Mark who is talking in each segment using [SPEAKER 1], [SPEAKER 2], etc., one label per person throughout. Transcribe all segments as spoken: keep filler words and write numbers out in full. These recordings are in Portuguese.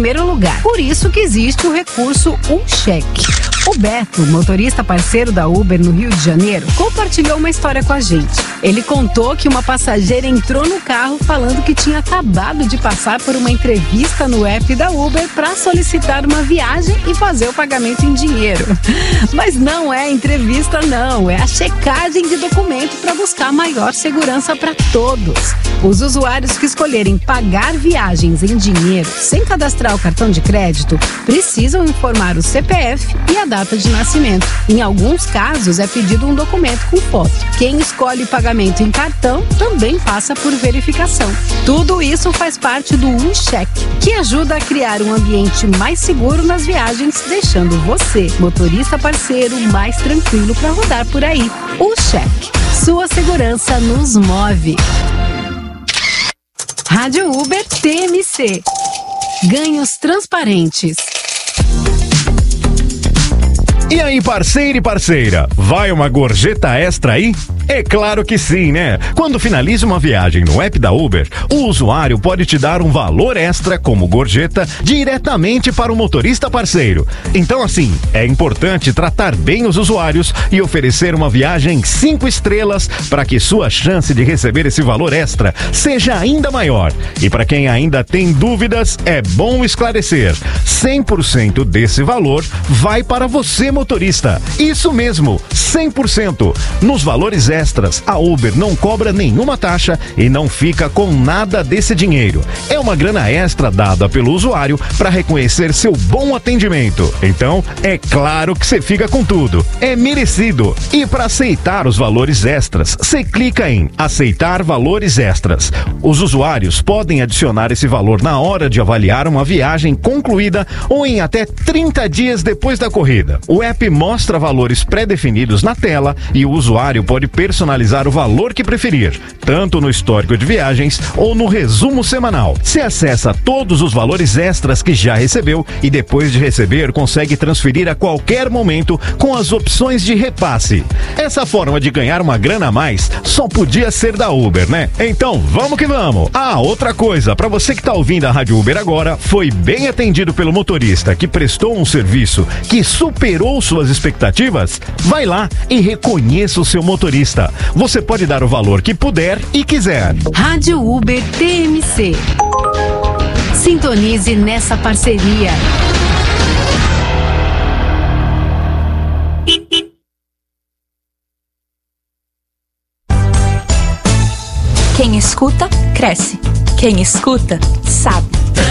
[SPEAKER 1] primeiro lugar. Por isso que existe o recurso Um Cheque. O Beto, motorista parceiro da Uber no Rio de Janeiro, compartilhou uma história com a gente. Ele contou que uma passageira entrou no carro falando que tinha acabado de passar por uma entrevista no app da Uber para solicitar uma viagem e fazer o pagamento em dinheiro. Mas não é entrevista não, é a checagem de documento para buscar maior segurança para todos. Os usuários que escolherem pagar viagens em dinheiro sem cadastrar o cartão de crédito precisam informar o C P F e a data de nascimento. Em alguns casos é pedido um documento com foto. Quem escolhe pagamento em cartão também passa por verificação. Tudo isso faz parte do Um Cheque, que ajuda a criar um ambiente mais seguro nas viagens, deixando você, motorista parceiro, mais tranquilo para rodar por aí. Um Cheque. Sua segurança nos move. Rádio Uber T M C. Ganhos transparentes.
[SPEAKER 2] E aí, parceiro e parceira, vai uma gorjeta extra aí? É claro que sim, né? Quando finaliza uma viagem no app da Uber, o usuário pode te dar um valor extra como gorjeta diretamente para o motorista parceiro. Então, assim, é importante tratar bem os usuários e oferecer uma viagem cinco estrelas para que sua chance de receber esse valor extra seja ainda maior. E para quem ainda tem dúvidas, é bom esclarecer: cem por cento desse valor vai para você, motorista. Isso mesmo, cem por cento. Nos valores extras, a Uber não cobra nenhuma taxa e não fica com nada desse dinheiro. É uma grana extra dada pelo usuário para reconhecer seu bom atendimento. Então, é claro que você fica com tudo. É merecido. E para aceitar os valores extras, você clica em aceitar valores extras. Os usuários podem adicionar esse valor na hora de avaliar uma viagem concluída ou em até trinta dias depois da corrida. O app mostra valores pré-definidos na tela e o usuário pode personalizar o valor que preferir, tanto no histórico de viagens ou no resumo semanal. Você acessa todos os valores extras que já recebeu e depois de receber consegue transferir a qualquer momento com as opções de repasse. Essa forma de ganhar uma grana a mais só podia ser da Uber, né? Então vamos que vamos! Ah, outra coisa, para você que tá ouvindo a Rádio Uber agora, foi bem atendido pelo motorista que prestou um serviço que superou suas expectativas? Vai lá e reconheça o seu motorista. Você pode dar o valor que puder e quiser.
[SPEAKER 1] Rádio Uber T M C. Sintonize nessa parceria.
[SPEAKER 3] Quem escuta, cresce. Quem escuta, sabe.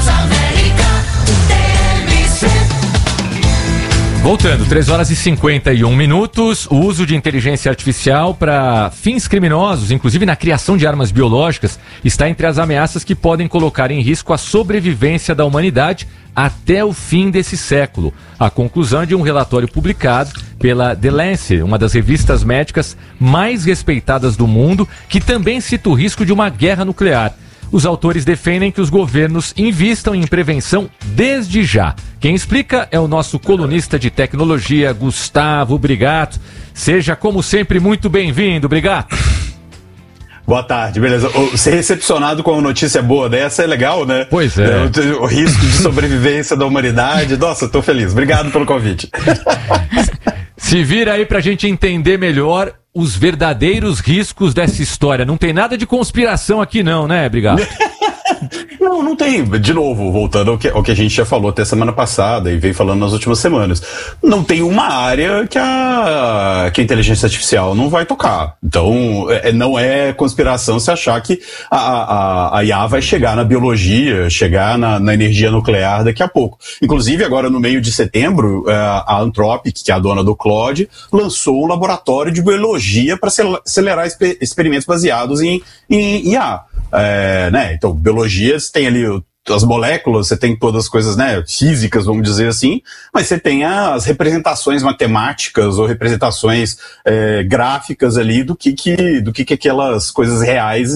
[SPEAKER 4] Voltando, três horas e cinquenta e um minutos, o uso de inteligência artificial para fins criminosos, inclusive na criação de armas biológicas, está entre as ameaças que podem colocar em risco a sobrevivência da humanidade até o fim desse século. A conclusão de um relatório publicado pela The Lancet, uma das revistas médicas mais respeitadas do mundo, que também cita o risco de uma guerra nuclear. Os autores defendem que os governos invistam em prevenção desde já. Quem explica é o nosso colunista de tecnologia, Gustavo Brigato. Seja, como sempre, muito bem-vindo, Brigato.
[SPEAKER 5] Boa tarde, beleza. Ser recepcionado com uma notícia boa dessa é legal, né?
[SPEAKER 4] Pois é.
[SPEAKER 5] O, o risco de sobrevivência da humanidade. Nossa, tô feliz. Obrigado pelo convite.
[SPEAKER 4] Se vira aí pra gente entender melhor os verdadeiros riscos dessa história. Não tem nada de conspiração aqui não, né, Brigato?
[SPEAKER 5] Não, não tem. De novo, voltando ao que, ao que a gente já falou até semana passada e veio falando nas últimas semanas. Não tem uma área que a, que a inteligência artificial não vai tocar. Então, é, não é conspiração se achar que a, a, a I A vai chegar na biologia, chegar na, na energia nuclear daqui a pouco. Inclusive, agora no meio de setembro, a Anthropic, que é a dona do Claude, lançou um laboratório de biologia para acelerar exper- experimentos baseados em, em I A. É, né? Então, biologia, você tem ali as moléculas, você tem todas as coisas, né, físicas, vamos dizer assim, mas você tem as representações matemáticas ou representações é, gráficas ali do que, que, do que, que aquelas coisas reais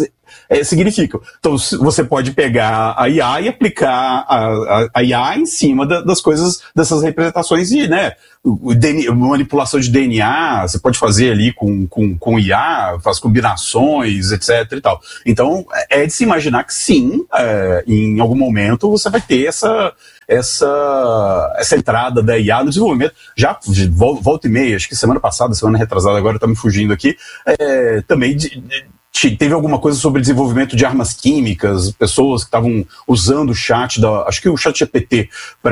[SPEAKER 5] é, significam. Então, você pode pegar a I A e aplicar a, a, a I A em cima da, das coisas, dessas representações e, né, o D N A, manipulação de D N A, você pode fazer ali com, com, com I A, faz combinações, etc e tal. Então, é de se imaginar que sim, é, em algum momento você vai ter essa, essa, essa entrada da I A no desenvolvimento. Já de volta e meia, acho que semana passada, semana retrasada, agora tá me fugindo aqui, é, também de, de, teve alguma coisa sobre desenvolvimento de armas químicas, pessoas que estavam usando o chat, da, acho que o chat G P T,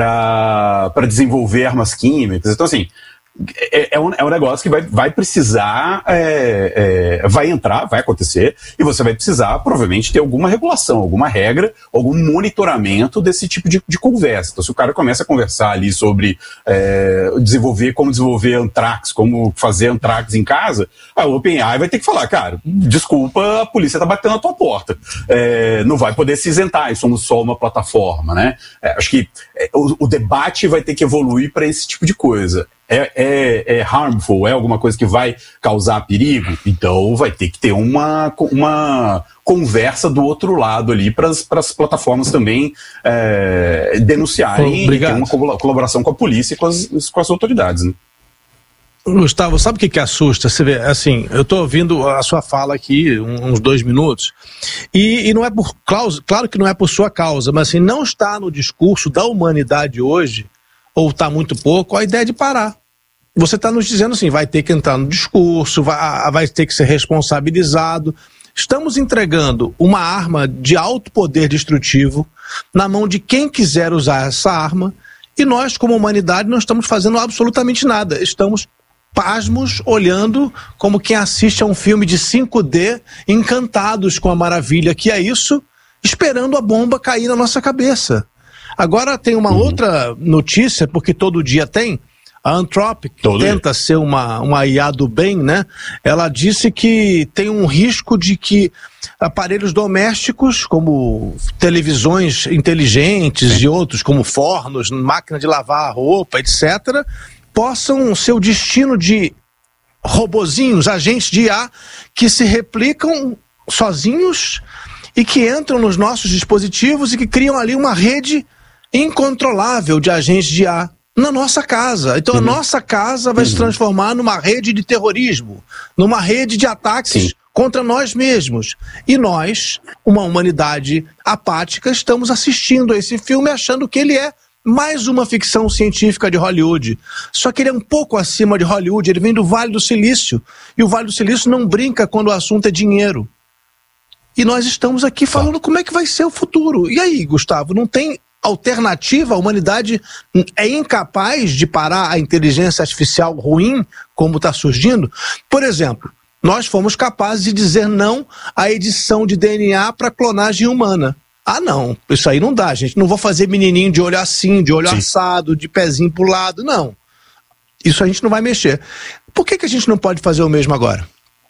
[SPEAKER 5] para desenvolver armas químicas. Então, assim, É, é, um, é um negócio que vai, vai precisar, é, é, vai entrar, vai acontecer, e você vai precisar, provavelmente, ter alguma regulação, alguma regra, algum monitoramento desse tipo de, de conversa. Então, se o cara começa a conversar ali sobre é, desenvolver, como desenvolver Anthrax, como fazer Anthrax em casa, a OpenAI vai ter que falar, cara, desculpa, a polícia tá batendo na tua porta. É, não vai poder se isentar, somos só uma plataforma, né? É, acho que é, o, o debate vai ter que evoluir para esse tipo de coisa. É, é, é harmful, é alguma coisa que vai causar perigo, então vai ter que ter uma, uma conversa do outro lado ali para as plataformas também é, denunciarem e ter uma colaboração com a polícia e com as, com as autoridades, né?
[SPEAKER 6] Gustavo, sabe o que que assusta? Você vê, assim, eu estou ouvindo a sua fala aqui, uns dois minutos, e, e não é por causa, claro que não é por sua causa, mas assim, não está no discurso da humanidade hoje, ou está muito pouco, a ideia de parar. Você está nos dizendo assim, vai ter que entrar no discurso, vai, vai ter que ser responsabilizado. Estamos entregando uma arma de alto poder destrutivo na mão de quem quiser usar essa arma, e nós, como humanidade, não estamos fazendo absolutamente nada. Estamos pasmos, olhando como quem assiste a um filme de cinco D, encantados com a maravilha que é isso, esperando a bomba cair na nossa cabeça. Agora tem uma uhum. outra notícia, porque todo dia tem, a Anthropic, que tenta ser uma, uma I A do bem, né? Ela disse que tem um risco de que aparelhos domésticos, como televisões inteligentes Sim. e outros, como fornos, máquina de lavar roupa, etcétera, possam ser o destino de robozinhos, agentes de I A, que se replicam sozinhos e que entram nos nossos dispositivos e que criam ali uma rede incontrolável de agentes de I A na nossa casa. Então uhum. a nossa casa vai uhum. se transformar numa rede de terrorismo, numa rede de ataques Sim. contra nós mesmos. E nós, uma humanidade apática, estamos assistindo a esse filme achando que ele é mais uma ficção científica de Hollywood. Só que ele é um pouco acima de Hollywood, ele vem do Vale do Silício. E o Vale do Silício não brinca quando o assunto é dinheiro. E nós estamos aqui falando como é que vai ser o futuro. E aí, Gustavo, não tem alternativa? A humanidade é incapaz de parar a inteligência artificial ruim, como está surgindo? Por exemplo, nós fomos capazes de dizer não à edição de D N A para clonagem humana. Ah, não, isso aí não dá, gente. Não vou fazer menininho de olho assim, de olho Sim. assado, de pezinho pro lado, não. Isso a gente não vai mexer. Por que que a gente não pode fazer o mesmo agora?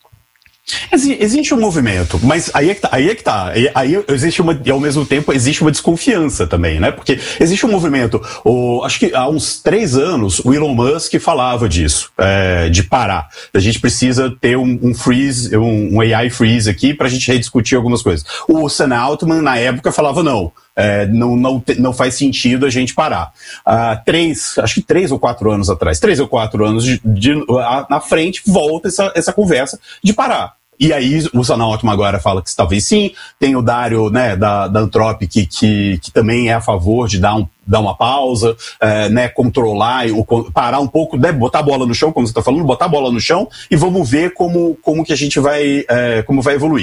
[SPEAKER 5] Existe um movimento, mas aí é que tá, aí é que tá. Aí existe uma, e ao mesmo tempo existe uma desconfiança também, né? Porque existe um movimento, o, acho que há uns três anos o Elon Musk falava disso, é, de parar. A gente precisa ter um, um freeze, um, um A I freeze aqui pra gente rediscutir algumas coisas. O Sam Altman na época falava não. É, não, não, não faz sentido a gente parar. Uh, três, acho que três ou quatro anos atrás, três ou quatro anos de, de, a, na frente, volta essa, essa conversa de parar. E aí o Sam Altman agora fala que talvez sim, tem o Dario, né, da, da Anthropic, que, que, que também é a favor de dar, um, dar uma pausa, é, né, controlar, ou, parar um pouco, né, botar a bola no chão, como você está falando, botar a bola no chão e vamos ver como, como que a gente vai, é, como vai evoluir.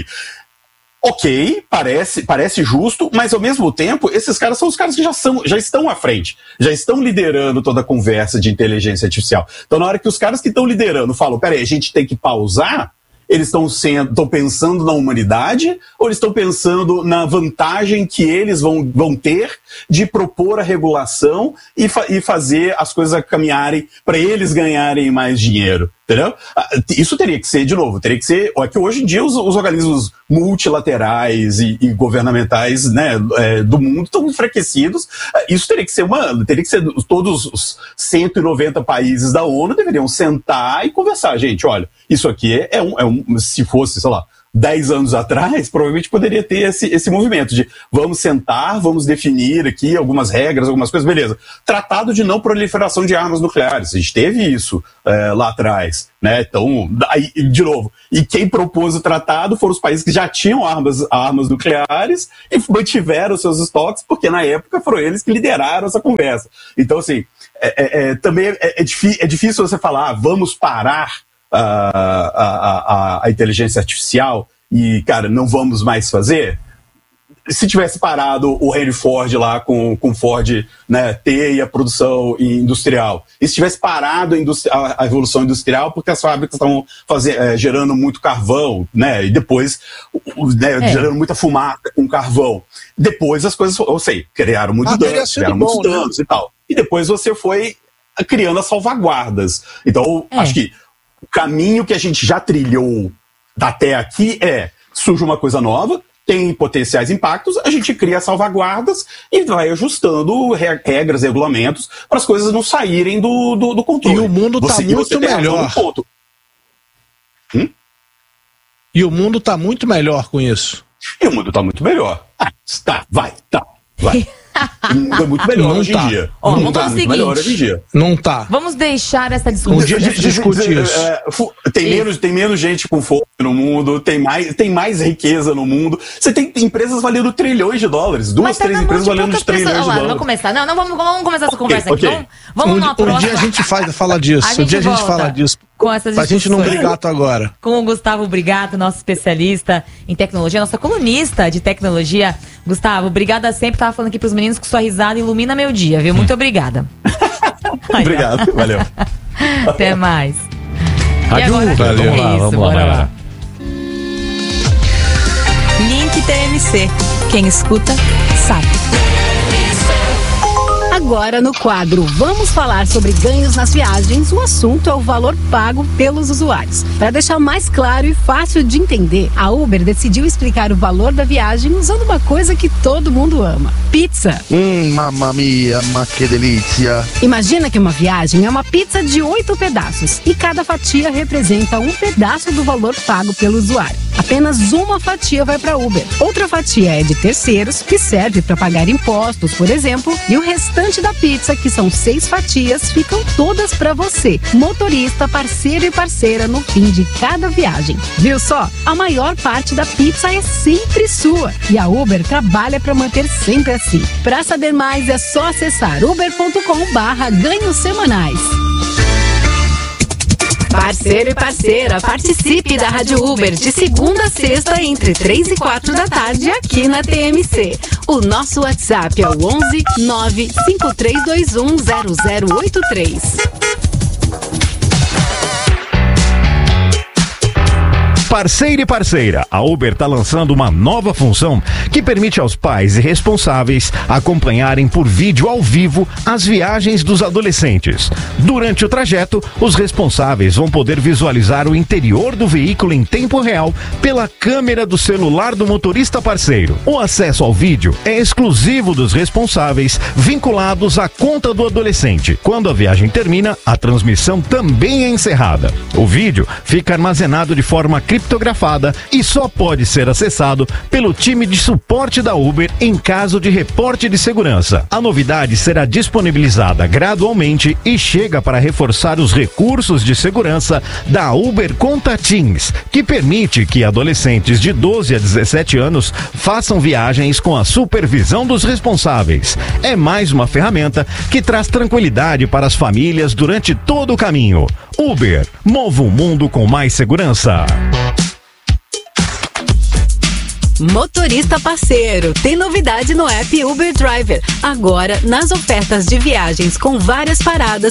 [SPEAKER 5] Ok, parece, parece justo, mas ao mesmo tempo, esses caras são os caras que já, são, já estão à frente, já estão liderando toda a conversa de inteligência artificial. Então, na hora que os caras que estão liderando falam, peraí, a gente tem que pausar, eles estão estão pensando na humanidade ou eles estão pensando na vantagem que eles vão, vão ter de propor a regulação e, fa e fazer as coisas caminharem para eles ganharem mais dinheiro? Entendeu? Isso teria que ser, de novo, teria que ser... É que hoje em dia os, os organismos multilaterais e, e governamentais, né, é, do mundo estão enfraquecidos. Isso teria que ser uma... Teria que ser... Todos os cento e noventa países da ONU deveriam sentar e conversar. Gente, olha, isso aqui é um... É um se fosse, sei lá, dez anos atrás, provavelmente poderia ter esse, esse movimento de vamos sentar, vamos definir aqui algumas regras, algumas coisas, beleza. Tratado de não proliferação de armas nucleares, a gente teve isso é, lá atrás, né? Então, aí, de novo, e quem propôs o tratado foram os países que já tinham armas, armas nucleares e mantiveram seus estoques, porque na época foram eles que lideraram essa conversa. Então, assim, é, é, é, também é, é, é difícil você falar, ah, vamos parar A, a, a, a inteligência artificial e, cara, não vamos mais fazer. Se tivesse parado o Henry Ford lá com o Ford, né, T e a produção industrial, e se tivesse parado a, industri- a evolução industrial porque as fábricas estavam fazer, é, gerando muito carvão, né, e depois né, é. gerando muita fumaça com carvão, depois as coisas, eu sei, criaram muito ah, danos, criaram bom, muitos né? danos e tal, e depois você foi criando as salvaguardas. Então, é. acho que o caminho que a gente já trilhou até aqui é, surge uma coisa nova, tem potenciais impactos, a gente cria salvaguardas e vai ajustando regras, regulamentos, para as coisas não saírem do, do, do controle.
[SPEAKER 6] E o mundo está muito melhor.
[SPEAKER 5] Hum?
[SPEAKER 6] E o mundo está muito melhor com isso.
[SPEAKER 5] E o mundo está muito melhor. Ah, tá, vai, tá, vai. O mundo é muito melhor
[SPEAKER 6] não
[SPEAKER 5] hoje
[SPEAKER 6] tá.
[SPEAKER 5] em dia.
[SPEAKER 7] Ó,
[SPEAKER 5] não
[SPEAKER 7] vamos
[SPEAKER 5] tá
[SPEAKER 7] ao
[SPEAKER 5] muito
[SPEAKER 7] seguinte.
[SPEAKER 5] melhor hoje em dia.
[SPEAKER 6] Não tá.
[SPEAKER 7] Vamos deixar essa discussão.
[SPEAKER 6] Um dia a gente discute isso.
[SPEAKER 5] É, tem, menos, tem menos gente com fome no mundo, tem mais, tem mais riqueza no mundo. Você tem empresas valendo trilhões de dólares. Duas, três empresas valendo de trilhões
[SPEAKER 7] pessoas,
[SPEAKER 5] de
[SPEAKER 7] lá,
[SPEAKER 5] dólares.
[SPEAKER 7] Vamos começar. Não, não vamos, vamos começar essa conversa
[SPEAKER 5] okay,
[SPEAKER 7] aqui.
[SPEAKER 5] okay.
[SPEAKER 7] Vamos, vamos
[SPEAKER 6] um,
[SPEAKER 7] numa
[SPEAKER 6] um
[SPEAKER 7] próxima.
[SPEAKER 6] dia a gente faz, fala disso.
[SPEAKER 7] A
[SPEAKER 6] um dia a gente fala disso.
[SPEAKER 7] Com essas
[SPEAKER 6] pra gente não brigar agora.
[SPEAKER 7] Com o Gustavo Brigato, nosso especialista em tecnologia, nossa colunista de tecnologia. Gustavo, obrigada sempre. Tava falando aqui pros meninos que sua risada ilumina meu dia, viu? Muito obrigada.
[SPEAKER 5] Obrigado, valeu.
[SPEAKER 7] Até mais.
[SPEAKER 4] Rádio
[SPEAKER 7] e agora,
[SPEAKER 4] valeu.
[SPEAKER 7] É
[SPEAKER 4] Vamos lá,
[SPEAKER 7] isso,
[SPEAKER 4] vamos
[SPEAKER 7] bora
[SPEAKER 4] lá,
[SPEAKER 7] lá.
[SPEAKER 3] Link T M C. Quem escuta, sabe.
[SPEAKER 1] Agora no quadro Vamos Falar sobre Ganhos nas Viagens, o assunto é o valor pago pelos usuários. Para deixar mais claro e fácil de entender, a Uber decidiu explicar o valor da viagem usando uma coisa que todo mundo ama: pizza.
[SPEAKER 8] Hum, mamma mia, ma que delícia.
[SPEAKER 1] Imagina que uma viagem é uma pizza de oito pedaços e cada fatia representa um pedaço do valor pago pelo usuário. Apenas uma fatia vai para Uber. Outra fatia é de terceiros, que serve para pagar impostos, por exemplo, e o restante da pizza, que são seis fatias, ficam todas para você, motorista, parceiro e parceira, no fim de cada viagem. Viu só? A maior parte da pizza é sempre sua e a Uber trabalha para manter sempre assim. Para saber mais é só acessar uber ponto com barra ganhos semanais. Parceiro e parceira, participe da Rádio Uber de segunda a sexta entre três e quatro da tarde aqui na T M C. O nosso WhatsApp é o onze nove cinco três dois um zero zero oito três.
[SPEAKER 2] Parceiro e parceira, a Uber está lançando uma nova função que permite aos pais e responsáveis acompanharem por vídeo ao vivo as viagens dos adolescentes. Durante o trajeto, os responsáveis vão poder visualizar o interior do veículo em tempo real pela câmera do celular do motorista parceiro. O acesso ao vídeo é exclusivo dos responsáveis, vinculados à conta do adolescente. Quando a viagem termina, a transmissão também é encerrada. O vídeo fica armazenado de forma criptografada e só pode ser acessado pelo time de suporte da Uber em caso de reporte de segurança. A novidade será disponibilizada gradualmente e chega para reforçar os recursos de segurança da Uber Conta Teams, que permite que adolescentes de doze a dezessete anos façam viagens com a supervisão dos responsáveis. É mais uma ferramenta que traz tranquilidade para as famílias durante todo o caminho. Uber, mova o mundo com mais segurança.
[SPEAKER 1] Motorista parceiro, tem novidade no app Uber Driver. Agora, nas ofertas de viagens com várias paradas,